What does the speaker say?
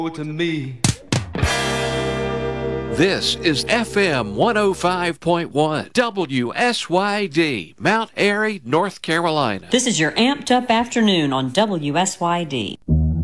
to me. This is FM 105.1 WSYD, Mount Airy, North Carolina. This is your amped up afternoon on WSYD.